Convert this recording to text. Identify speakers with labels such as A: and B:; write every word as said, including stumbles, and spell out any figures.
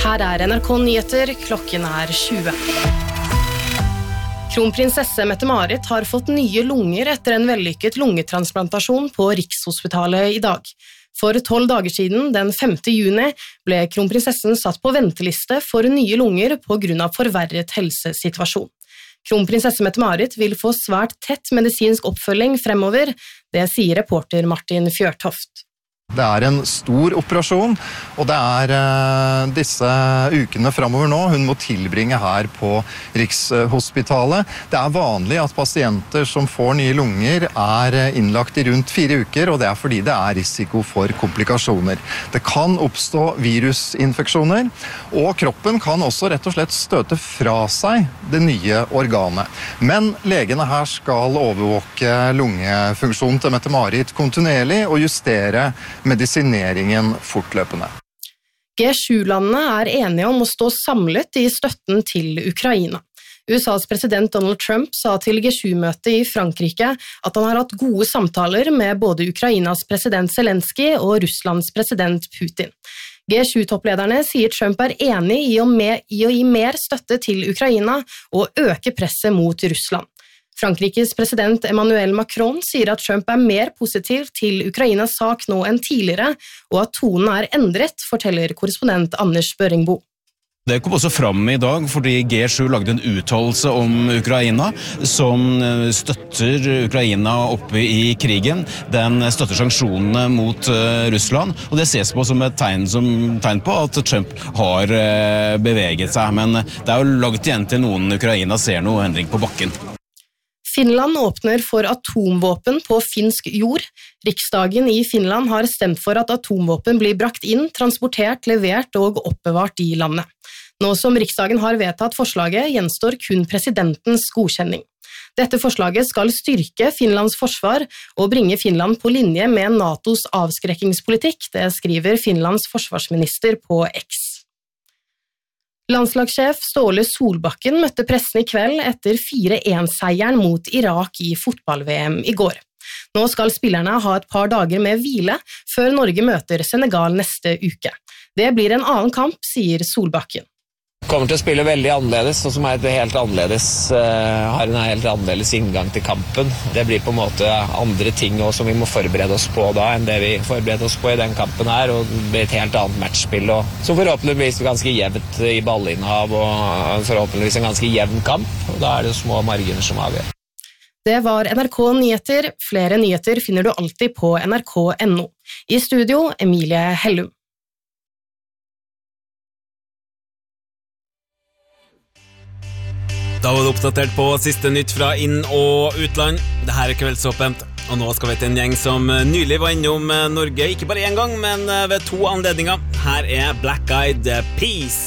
A: Her er N R K Nyheter, klokken er tjue. Kronprinsesse Mette-Marit har fått nye lunger etter en vellykket lungetransplantasjon på Rikshospitalet i dag. For tolv dager siden, den femte juni, ble kronprinsessen satt på venteliste for nye lunger på grunn av forverret helsesituasjon. Kronprinsesse Mette-Marit vil få svært tett medisinsk oppfølging fremover, det sier reporter Martin Fjørtoft.
B: Det er en stor operasjon, og det er uh, disse ukene fremover nå hun må tilbringe her på Rikshospitalet. Det er vanlig at pasienter som får nye lunger er innlagt i rundt fire uker, og det er fordi det er risiko for komplikasjoner. Det kan oppstå virusinfeksjoner, og kroppen kan også rett og slett støte fra seg det nye organet. Men legene her skal overvåke lungefunksjonen til Mette-Marit kontinuerlig og justere medisineringen fortløpende.
A: G sju-landene er enige om å stå samlet i støtten til Ukraina. U S A's president Donald Trump sa til G sju-møtet i Frankrike at han har hatt gode samtaler med både Ukrainas president Zelenskyj og Russlands president Putin. G sju-topplederne sier Trump er enig i å, med, i å gi mer støtte til Ukraina og øke presset mot Russland. Frankrikes president Emmanuel Macron sier at Trump er mer positiv til Ukrainas sak nå enn tidligere, og at tonen er endret, forteller korrespondent Anders Børingbo.
C: Det kom også fram i dag fordi G sju lagde en uttalelse om Ukraina som støtter Ukraina oppe i krigen. Den støtter sanksjonene mot Russland, og det ses på som et tegn, som, tegn på at Trump har beveget seg. Men det er jo langt igjen til noen Ukraina ser noe endring på bakken.
A: Finland åpner for atomvåpen på finsk jord. Riksdagen i Finland har stemt for at atomvåpen blir brakt inn, transportert, levert og oppbevart i landet. Nå som Riksdagen har vedtatt forslaget, gjenstår kun presidentens godkjenning. Dette forslaget skal styrke Finlands forsvar og bringe Finland på linje med NATOs avskrekkingspolitikk, det skriver Finlands forsvarsminister på X. Landslagssjef Ståle Solbakken møtte pressen i kveld etter fire en-seieren mot Irak i fotball-V M i går. Nå skal spillerne ha et par dager med hvile før Norge møter Senegal neste uke. Det blir en annen kamp, sier Solbakken.
D: Kommer til å spille veldig annerledes, og som er et helt annerledes, uh, har en helt annerledes inngang til kampen. Det blir på en måte andre ting også, som vi må forberede oss på da, enn det vi forbereder oss på i den kampen her, og det blir et helt annet matchspill, og som forhåpentligvis er ganske jevnt i ballinnehav, og forhåpentligvis en ganske jevn kamp, og da er det små marginer som avgjør.
A: Det var N R K Nyheter. Flere nyheter finner du alltid på N R K punktum N O. I studio, Emilie Hellum.
E: Da var det oppdatert på siste nytt fra inn- og utland. Dette er Kveldsåpent, og nå skal vi til en gjeng som nylig var innom Norge, ikke bare en gang, men ved to anledninger. Her er Black Eyed Peas.